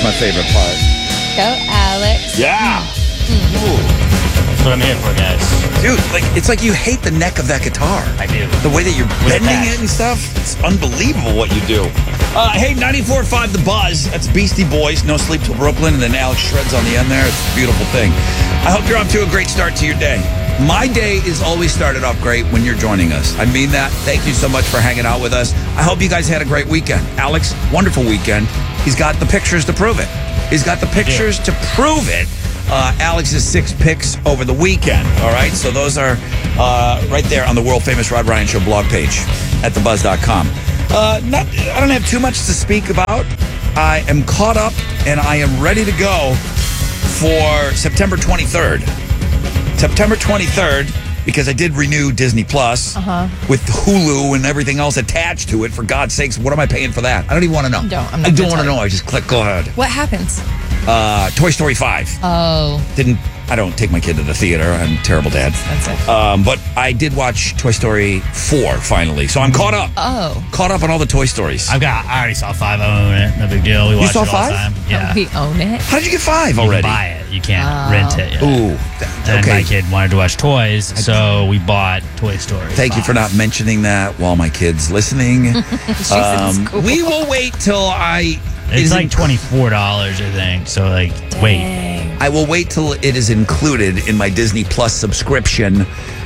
my favorite part. Go, Alex. Yeah. That's what I'm here for, guys. Dude, it's like you hate the neck of that guitar. I do. The way that you're With bending that. it and stuff. It's unbelievable what you do. Hey, 94.5 The Buzz. That's Beastie Boys, No Sleep Till Brooklyn, and then Alex Shreds on the end there. It's a beautiful thing. I hope you're off to a great start to your day. My day is always started off great when you're joining us. I mean that. Thank you so much for hanging out with us. I hope you guys had a great weekend. Alex, wonderful weekend. He's got the pictures to prove it. He's got the pictures to prove it. Alex's 6 picks over the weekend. All right, so those are right there on the world famous Rod Ryan Show blog page at thebuzz.com. I don't have too much to speak about. I am caught up and I am ready to go for September 23rd. September 23rd, because I did renew Disney Plus with Hulu and everything else attached to it. For God's sakes, what am I paying for that? I don't even want to know. I'm not I don't gonna want to tell know. I just click go ahead. What happens? Toy Story 5. Oh, I don't take my kid to the theater. I'm a terrible dad. that's it. But I did watch Toy Story 4 finally. So I'm caught up. Oh. Caught up on all the Toy Stories. I already saw 5. I own it. No big deal. We watch saw it all 5? the time. Yeah. We own it. How did you get 5 You already? can buy it. You can't rent it. Yet. Ooh. And Okay. my kid wanted to watch toys, so we bought Toy Story. Thank you for not mentioning that while my kid's listening. She's in school. We will wait till It's like $24, I think. So wait. I will wait till it is included in my Disney Plus subscription.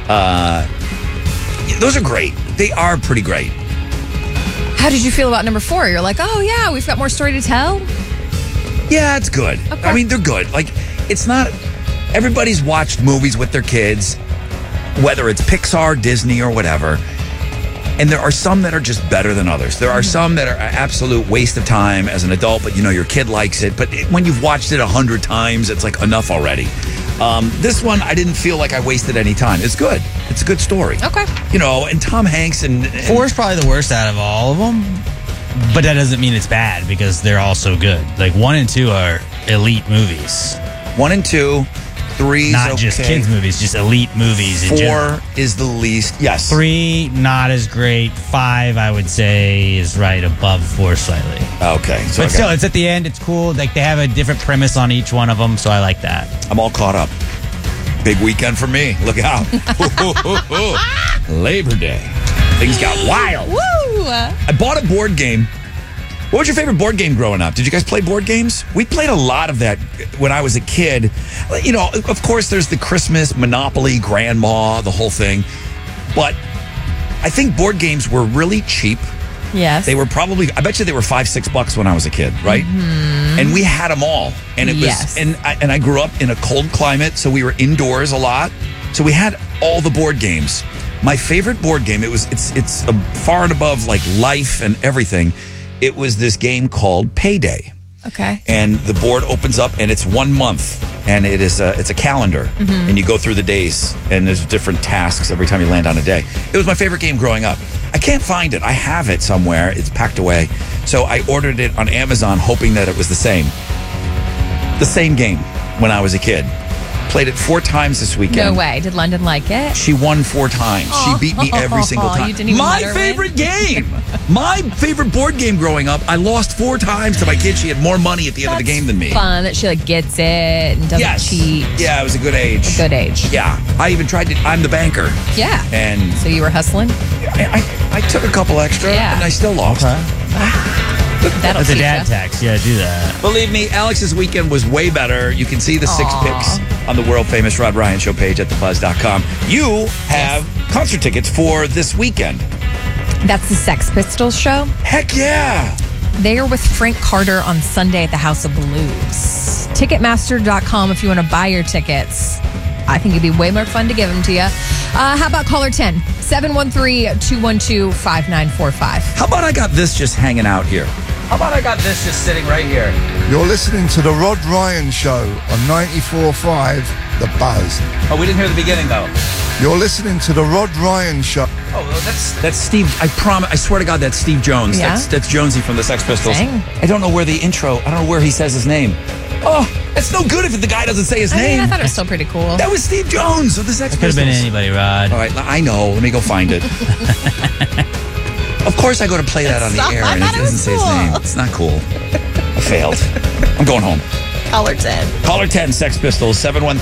Those are great. They are pretty great. How did you feel about number 4? You're like, oh yeah, we've got more story to tell. Yeah, it's good. Okay. I mean, they're good. Like, it's not. Everybody's watched movies with their kids, whether it's Pixar, Disney, or whatever. And there are some that are just better than others. There are some that are an absolute waste of time as an adult, but your kid likes it. But when you've watched it 100 times, it's like enough already. This one, I didn't feel like I wasted any time. It's good. It's a good story. Okay. And Tom Hanks and 4 is probably the worst out of all of them, but that doesn't mean it's bad because they're all so good. Like 1 and 2 are elite movies. 1 and 2, 3 Not just kids movies, just elite movies in general. 4 is the least. Yes. 3, not as great. 5, I would say, is right above 4 slightly. Okay. So But still, it's at the end. It's cool. Like they have a different premise on each one of them, so I like that. I'm all caught up. Big weekend for me. Look out. Labor Day. Things got wild. Woo! I bought a board game. What was your favorite board game growing up? Did you guys play board games? We played a lot of that when I was a kid. Of course, there's the Christmas, Monopoly, Grandma, the whole thing. But I think board games were really cheap. Yes. They were probably, I bet you they were $5-6 when I was a kid, right? Mm-hmm. And we had them all. And it was, Yes. and I grew up in a cold climate, so we were indoors a lot. So we had all the board games. My favorite board game, it's far and above like Life and everything. It was this game called Payday. Okay. And the board opens up and it's 1 month. And it's a calendar. And you go through the days and there's different tasks every time you land on a day. It was my favorite game growing up. I can't find it. I have it somewhere. It's packed away. So I ordered it on Amazon hoping that it was the same. The same game when I was a kid. Played it 4 times this weekend. No way. Did London like it? She won 4 times. She beat me every single time. You didn't even My let her favorite win? game. My favorite board game growing up. I lost 4 times to my kid. She had more money at the end of the game than me. Fun that she gets it and doesn't cheat. Yeah, it was a good age. Good age. Yeah. I even tried to. I'm the banker. Yeah. And So you were hustling? I took a couple extra Yeah. and I still lost. That'll That's a teach dad ya. tax. Yeah, do that. Believe me, Alex's weekend was way better. You can see the 6 Aw. picks on the world famous Rod Ryan Show page at thebuzz.com. You have concert tickets for this weekend. That's the Sex Pistols show. Heck yeah. They are with Frank Carter on Sunday at the House of Blues. Ticketmaster.com if you want to buy your tickets. I think it'd be way more fun to give them to you. How about caller 10? 713-212-5945. How about I got this just hanging out here? How about I got this just sitting right here? You're listening to The Rod Ryan Show on 94.5 The Buzz. Oh, we didn't hear the beginning, though. You're listening to The Rod Ryan Show. Oh, that's Steve. I promise. I swear to God, that's Steve Jones. Yeah? That's Jonesy from the Sex Pistols. Dang. I don't know where the intro. I don't know where he says his name. Oh, it's no good if the guy doesn't say his name. I thought it was still pretty cool. That was Steve Jones of the Sex Could have Pistols. been anybody, Rod. All right, I know. Let me go find it. Of course, I go to play that on the air and it doesn't say his name. It's not cool. Failed. I'm going home. Caller 10. Caller 10, Sex Pistols,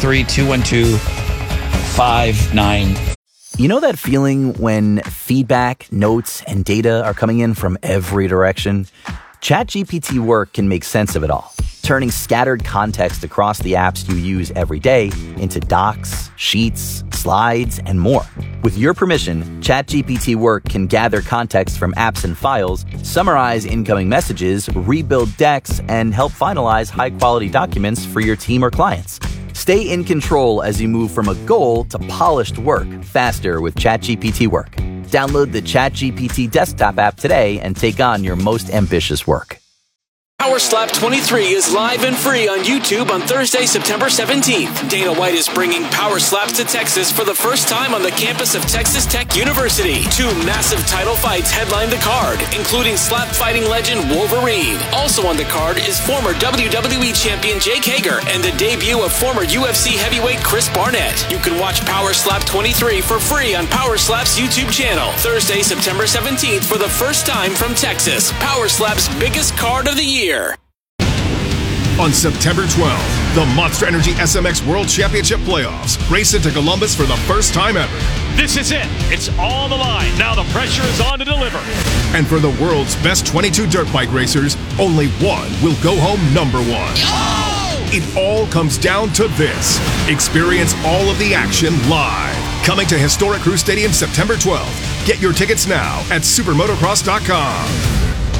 713-212-59. You know that feeling when feedback, notes, and data are coming in from every direction? ChatGPT Work can make sense of it all, turning scattered context across the apps you use every day into docs, sheets, slides, and more. With your permission, ChatGPT Work can gather context from apps and files, summarize incoming messages, rebuild decks, and help finalize high-quality documents for your team or clients. Stay in control as you move from a goal to polished work faster with ChatGPT Work. Download the ChatGPT desktop app today and take on your most ambitious work. Power Slap 23 is live and free on YouTube on Thursday, September 17th. Dana White is bringing Power Slaps to Texas for the first time on the campus of Texas Tech University. 2 massive title fights headline the card, including slap fighting legend Wolverine. Also on the card is former WWE champion Jake Hager and the debut of former UFC heavyweight Chris Barnett. You can watch Power Slap 23 for free on Power Slap's YouTube channel. Thursday, September 17th for the first time from Texas. Power Slap's biggest card of the year. On September 12th, the Monster Energy SMX World Championship Playoffs race into Columbus for the first time ever. This is it. It's on the line. Now the pressure is on to deliver. And for the world's best 22 dirt bike racers, only one will go home number one. Oh! It all comes down to this. Experience all of the action live. Coming to Historic Crew Stadium September 12th. Get your tickets now at supermotocross.com.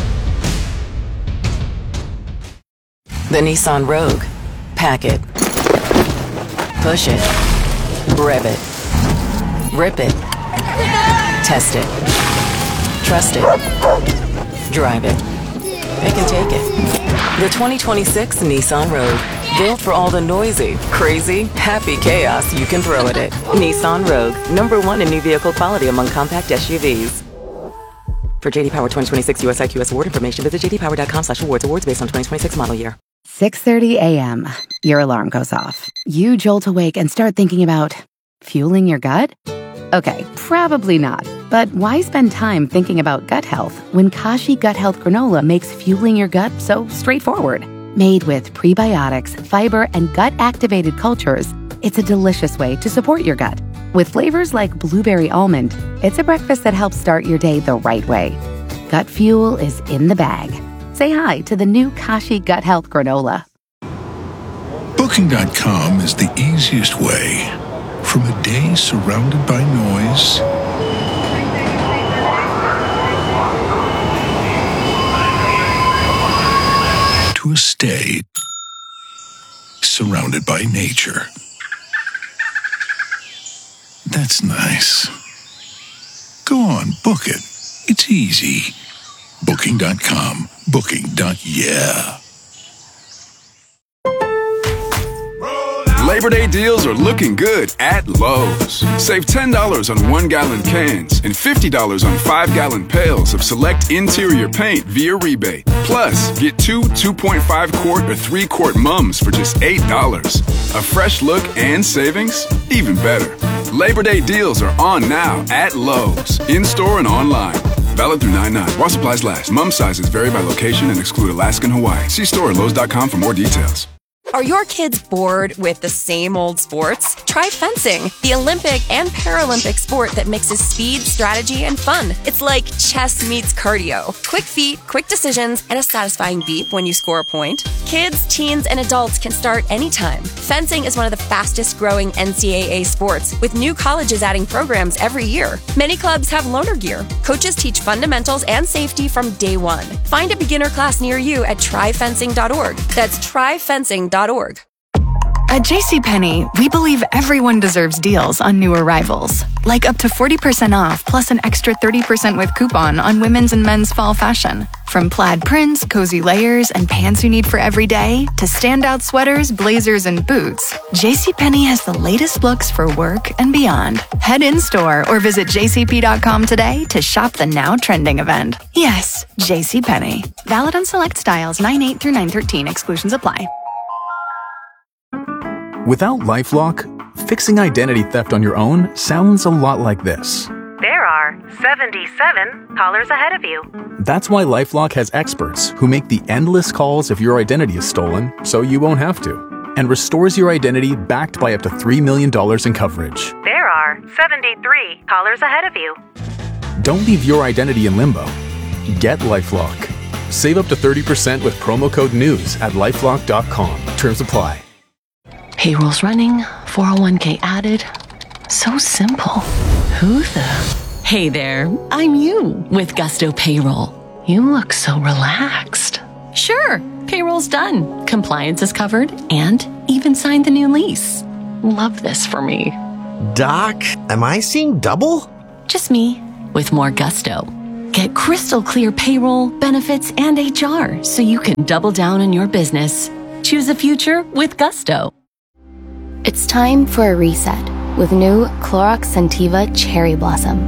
The Nissan Rogue. Pack it. Push it. Rev it. Rip it. Test it. Trust it. Drive it. Pick and take it. The 2026 Nissan Rogue. Built for all the noisy, crazy, happy chaos you can throw at it. Nissan Rogue. #1 in new vehicle quality among compact SUVs. For JD Power 2026 US IQS award information, visit jdpower.com/awards. Awards based on 2026 model year. 6:30 a.m. Your alarm goes off. You jolt awake and start thinking about fueling your gut? Okay, probably not. But why spend time thinking about gut health when Kashi Gut Health Granola makes fueling your gut so straightforward? Made with prebiotics, fiber, and gut-activated cultures, it's a delicious way to support your gut. With flavors like blueberry almond, it's a breakfast that helps start your day the right way. Gut fuel is in the bag. Say hi to the new Kashi Gut Health Granola. Booking.com is the easiest way. From a day surrounded by noise to a stay surrounded by nature. That's nice. Go on, book it. It's easy. Booking.com. Booking.yeah. Labor Day deals are looking good at Lowe's. Save $10 on 1-gallon cans and $50 on 5-gallon pails of select interior paint via rebate. Plus, get 2 2.5-quart or 3-quart mums for just $8. A fresh look and savings? Even better. Labor Day deals are on now at Lowe's, in-store and online. Valid through 9/9. While supplies last. Mum sizes vary by location and exclude Alaska and Hawaii. See store at Lowe's.com for more details. Are your kids bored with the same old sports? Try fencing, the Olympic and Paralympic sport that mixes speed, strategy, and fun. It's like chess meets cardio. Quick feet, quick decisions, and a satisfying beep when you score a point. Kids, teens, and adults can start anytime. Fencing is one of the fastest growing NCAA sports, with new colleges adding programs every year. Many clubs have loaner gear. Coaches teach fundamentals and safety from day one. Find a beginner class near you at tryfencing.org. That's tryfencing.org. At JCPenney, we believe everyone deserves deals on new arrivals. Like up to 40% off plus an extra 30% with coupon on women's and men's fall fashion. From plaid prints, cozy layers, and pants you need for every day, to standout sweaters, blazers, and boots, JCPenney has the latest looks for work and beyond. Head in-store or visit jcp.com today to shop the now trending event. Yes, JCPenney. Valid on select styles 9/8 through 9/13. Exclusions apply. Without LifeLock, fixing identity theft on your own sounds a lot like this. There are are 77 callers ahead of you. That's why LifeLock has experts who make the endless calls if your identity is stolen, so you won't have to, and restores your identity backed by up to $3 million in coverage. There are 73 callers ahead of you. Don't leave your identity in limbo. Get LifeLock. Save up to 30% with promo code NEWS at LifeLock.com. Terms apply. Payroll's running, 401k added. So simple. Who the? Hey there, I'm you with Gusto Payroll. You look so relaxed. Sure, payroll's done. Compliance is covered and even signed the new lease. Love this for me. Doc, am I seeing double? Just me with more gusto. Get crystal clear payroll, benefits, and HR so you can double down on your business. Choose the future with Gusto. It's time for a reset with new Clorox Scentiva Cherry Blossom.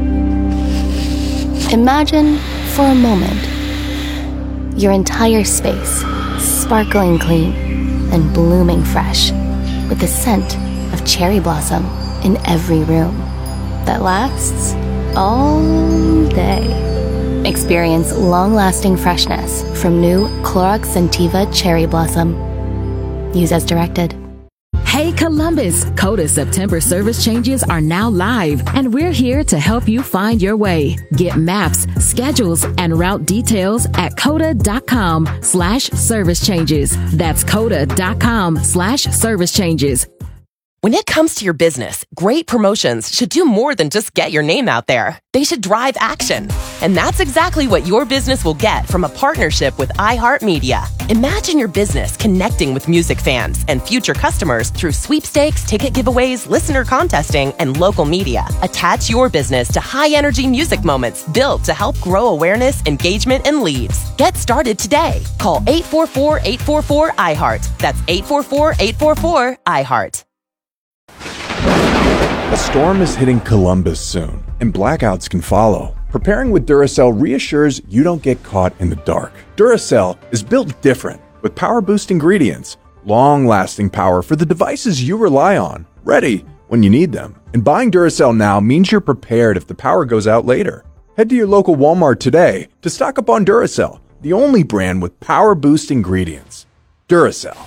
Imagine for a moment your entire space sparkling clean and blooming fresh with the scent of cherry blossom in every room that lasts all day. Experience long-lasting freshness from new Clorox Scentiva Cherry Blossom. Use as directed. Hey Columbus, Coda September service changes are now live, and we're here to help you find your way. Get maps, schedules, and route details at coda.com/service changes. That's coda.com/service changes. When it comes to your business, great promotions should do more than just get your name out there. They should drive action. And that's exactly what your business will get from a partnership with iHeartMedia. Imagine your business connecting with music fans and future customers through sweepstakes, ticket giveaways, listener contesting, and local media. Attach your business to high-energy music moments built to help grow awareness, engagement, and leads. Get started today. Call 844-844-iHeart. That's 844-844-iHeart. A storm is hitting Columbus soon, and blackouts can follow. Preparing with Duracell reassures you don't get caught in the dark. Duracell is built different, with power-boost ingredients, long-lasting power for the devices you rely on, ready when you need them. And buying Duracell now means you're prepared if the power goes out later. Head to your local Walmart today to stock up on Duracell, the only brand with power-boost ingredients. Duracell.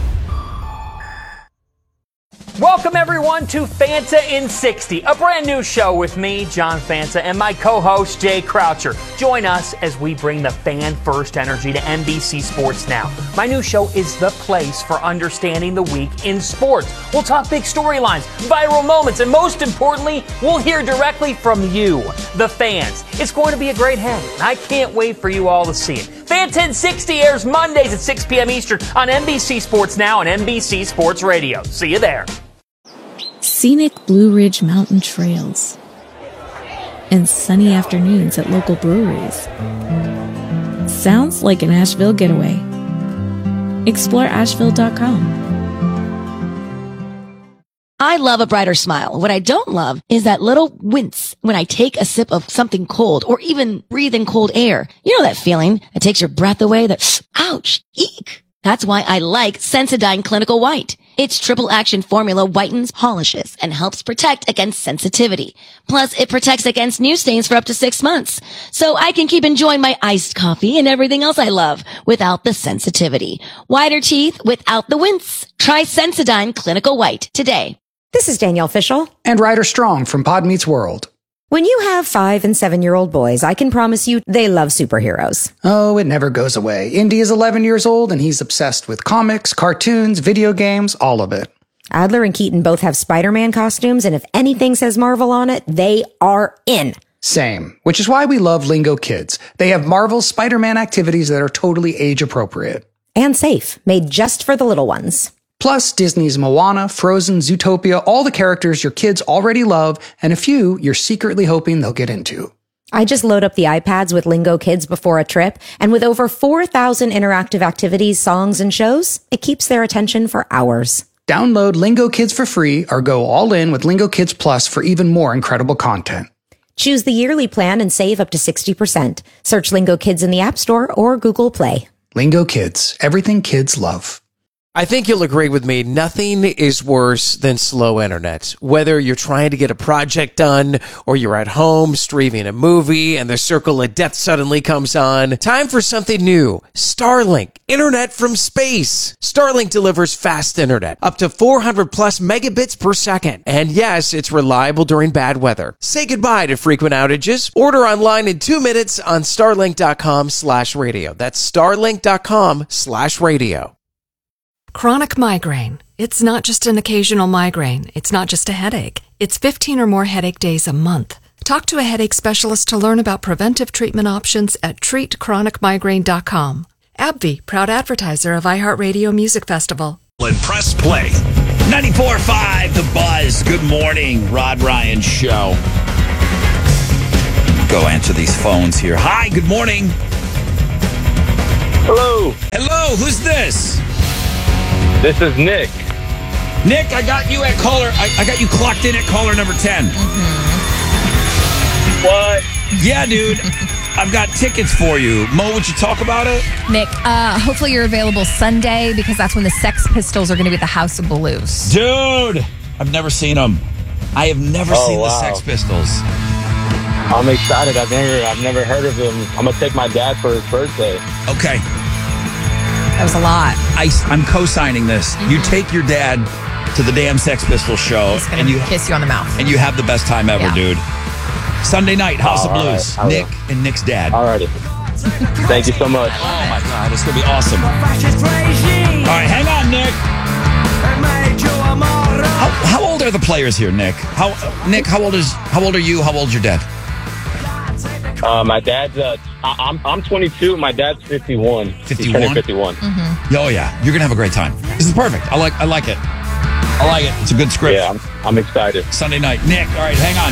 Welcome, everyone, to Fanta in 60, a brand new show with me, John Fanta, and my co-host, Jay Croucher. Join us as we bring the fan-first energy to NBC Sports Now. My new show is the place for understanding the week in sports. We'll talk big storylines, viral moments, and most importantly, we'll hear directly from you, the fans. It's going to be a great hang, and I can't wait for you all to see it. Fanta in 60 airs Mondays at 6 p.m. Eastern on NBC Sports Now and NBC Sports Radio. See you there. Scenic Blue Ridge Mountain trails and sunny afternoons at local breweries. Sounds like an Asheville getaway. Explore Asheville.com. I love a brighter smile. What I don't love is that little wince when I take a sip of something cold or even breathe in cold air. You know that feeling that takes your breath away, that ouch, eek. That's why I like Sensodyne Clinical White. Its triple action formula whitens, polishes, and helps protect against sensitivity. Plus, it protects against new stains for up to 6 months. So I can keep enjoying my iced coffee and everything else I love without the sensitivity. Whiter teeth without the wince. Try Sensodyne Clinical White today. This is Danielle Fishel. And Ryder Strong from Pod Meets World. When you have 5- and 7-year-old boys, I can promise you they love superheroes. Oh, it never goes away. Indy is 11 years old and he's obsessed with comics, cartoons, video games, all of it. Adler and Keaton both have Spider-Man costumes, and if anything says Marvel on it, they are in. Same, which is why we love Lingo Kids. They have Marvel's Spider-Man activities that are totally age appropriate. And safe, made just for the little ones. Plus, Disney's Moana, Frozen, Zootopia, all the characters your kids already love, and a few you're secretly hoping they'll get into. I just load up the iPads with Lingo Kids before a trip, and with over 4,000 interactive activities, songs, and shows, it keeps their attention for hours. Download Lingo Kids for free or go all in with Lingo Kids Plus for even more incredible content. Choose the yearly plan and save up to 60%. Search Lingo Kids in the App Store or Google Play. Lingo Kids, everything kids love. I think you'll agree with me. Nothing is worse than slow internet. Whether you're trying to get a project done or you're at home streaming a movie and the circle of death suddenly comes on. Time for something new. Starlink. Internet from space. Starlink delivers fast internet. Up to 400 plus megabits per second. And yes, it's reliable during bad weather. Say goodbye to frequent outages. Order online in 2 minutes on starlink.com/radio. That's starlink.com/radio. Chronic migraine. It's not just an occasional migraine. It's not just a headache. It's 15 or more headache days a month. Talk to a headache specialist to learn about preventive treatment options at treatchronicmigraine.com. AbbVie, proud advertiser of iHeartRadio Music Festival. And press play. 94.5 The Buzz. Good morning, Rod Ryan Show. Go answer these phones here. Hi, good morning. Hello. Hello, who's this? This is Nick. Nick, I got you at caller. I got you clocked in at caller number 10. What? Yeah, dude. I've got tickets for you. Mo, would you talk about it? Nick, hopefully you're available Sunday because that's when the Sex Pistols are going to be at the House of Blues. Dude, I've never seen them. I have never seen the Sex Pistols. I'm excited. I've never heard of him. I'm gonna take my dad for his birthday. Okay. That was a lot. I'm co-signing this. You take your dad to the damn Sex Pistols show. He's going to kiss you on the mouth. And you have the best time ever, dude. Sunday night, House of Blues. Right, Nick and Nick's dad. Alrighty. Thank you so much. Oh, my God. It's going to be awesome. All right, hang on, Nick. How old are the players here, Nick? Nick, how old are you? How old's your dad? My dad's I'm 22. My dad's 51. 51? He's turning 51. Mm-hmm. Oh yeah, you're gonna have a great time. This is perfect. I like it. I like it. It's a good script. Yeah, I'm excited. Sunday night, Nick. All right, hang on.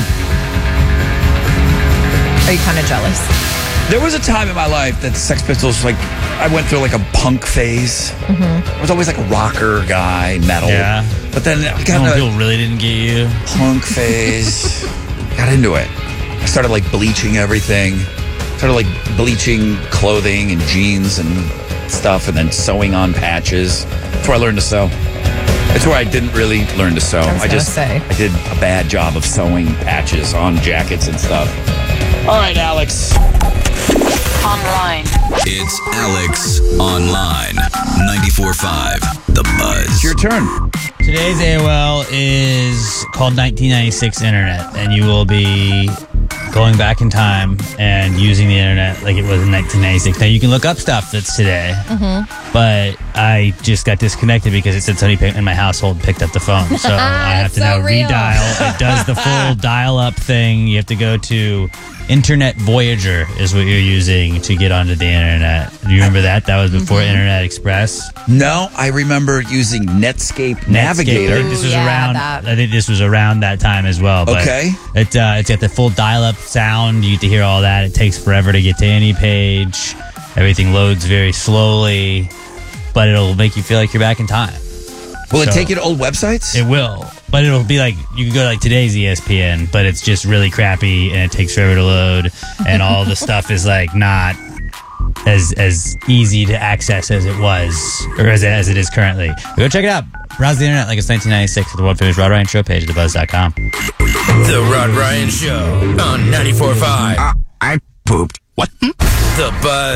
Are you kind of jealous? There was a time in my life that Sex Pistols, like, I went through like a punk phase. Mm-hmm. I was always like a rocker guy, metal. Yeah. But then I got into people really didn't get you. Punk phase. Got into it. I started like bleaching everything. Started like bleaching clothing and jeans and stuff, and then sewing on patches. That's where I learned to sew. That's where I didn't really learn to sew. I did a bad job of sewing patches on jackets and stuff. All right, Alex. Online. It's Alex Online. 94.5 The Buzz. It's your turn. Today's AOL is called 1996 Internet, and you will be going back in time and using the internet like it was in 1996. Now, you can look up stuff that's today, but I just got disconnected because it said somebody in my household picked up the phone. So I have to now redial. It does the full dial-up thing. You have to go to Internet Voyager is what you're using to get onto the internet. Do you remember that? That was before Internet Express. No, I remember using Netscape Navigator. I think this was around that time as well. But okay. It's got the full dial-up sound. You get to hear all that. It takes forever to get to any page. Everything loads very slowly, but it'll make you feel like you're back in time. Will it take you to old websites? It will. But it'll be like, you can go to like today's ESPN, but it's just really crappy and it takes forever to load, and all the stuff is like not as easy to access as it was, or as it is currently. Go check it out. Browse the internet like it's 1996 with the world famous Rod Ryan Show page at thebuzz.com. The Rod Ryan Show on 94.5. I pooped. What? The Buzz.